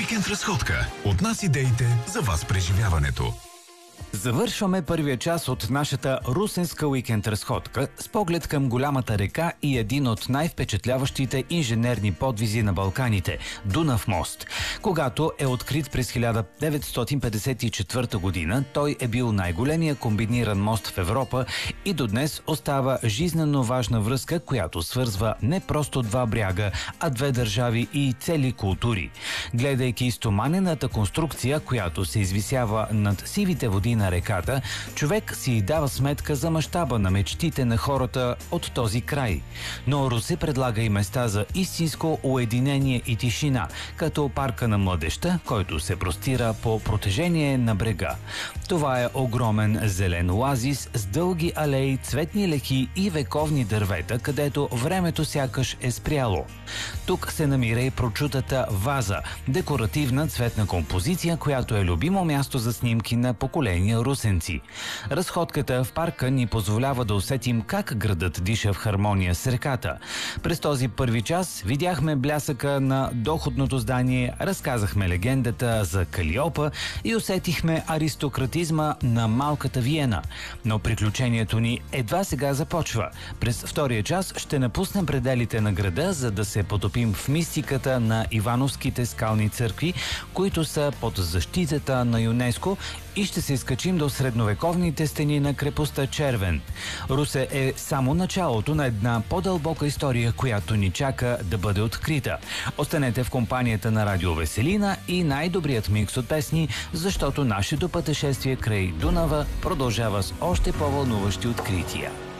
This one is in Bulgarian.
Уикенд разходка. От нас идеите за вас преживяването. Завършваме първия час от нашата русенска уикенд разходка с поглед към голямата река и един от най-впечатляващите инженерни подвизи на Балканите – Дунав мост. Когато е открит през 1954 година, той е бил най-големия комбиниран мост в Европа и до днес остава жизненно важна връзка, която свързва не просто два бряга, а две държави и цели култури. Гледайки стоманената конструкция, която се извисява над сивите води на реката, човек си дава сметка за мащаба на мечтите на хората от този край. Но Русе предлага и места за истинско уединение и тишина, като парка на младежта, който се простира по протежение на брега. Това е огромен зелен оазис с дълги алеи, цветни леки и вековни дървета, където времето сякаш е спряло. Тук се намира и прочутата ваза, декоративна цветна композиция, която е любимо място за снимки на поколения русенци. Разходката в парка ни позволява да усетим как градът диша в хармония с реката. През този първи час видяхме блясъка на доходното здание, разказахме легендата за Калиопа и усетихме аристократизма на малката Виена. Но приключението ни едва сега започва. През втория час ще напуснем пределите на града, за да се потопим в мистиката на Ивановските скални църкви, които са под защитата на ЮНЕСКО, и ще се изкачим до средновековните стени на крепостта Червен. Русе е само началото на една по-дълбока история, която ни чака да бъде открита. Останете в компанията на Радио Веселина и най-добрият микс от песни, защото нашето пътешествие край Дунава продължава с още по-вълнуващи открития.